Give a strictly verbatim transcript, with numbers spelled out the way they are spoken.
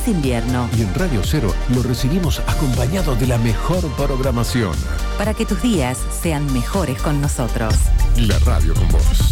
este invierno. Y en Radio Cero lo recibimos acompañado de la mejor programación. Para que tus días sean mejores con nosotros. La radio con vos.